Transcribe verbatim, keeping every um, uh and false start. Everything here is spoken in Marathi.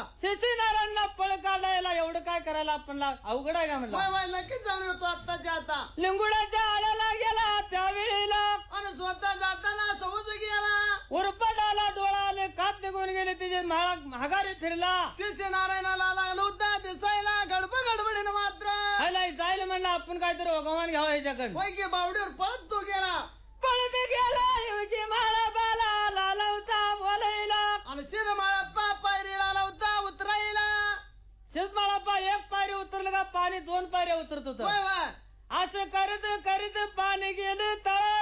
शिशिनारांना पळ काढायला एवढं काय करायला आपण अवघड आहे का म्हणलं. नक्कीच जाऊन येतो आत्ताच्या आता. लिंगुडाच्या आड्याला गेला त्यावेळेला आणि स्वतः जाताना सवज गेला. उरपटाला डोळाले कात निघून गेले तिचे महागारी फिरला. शिष्य नारायणाला लागलं होता दिसायला गडबड गडबडीनं मात्र हलाय जायला म्हणलं आपण काहीतरी भगवान घ्यावं ह्याच्याकडे. पैकी बावडीवर पळत तो गेला. पळत गेला माळा बाला लालवता बोलायला. आणि शिद माळप्पा पायरी लालवता उतरायला. शिदमाळाप्पा एक पायरी उतरलं का पाणी दोन पायऱ्या उतरत होत. असं करत करीत पाणी गेलं तळा